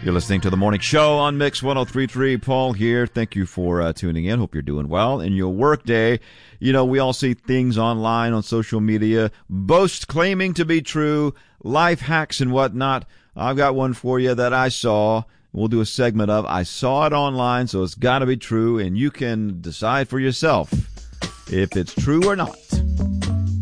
You're listening to The Morning Show on Mix 103.3. Paul here. Thank you for tuning in. Hope you're doing well in your work day. You know, we all see things online on social media, boasts claiming to be true, life hacks and whatnot. I've got one for you that I saw. We'll do a segment of I saw it online, so it's got to be true, and you can decide for yourself if it's true or not.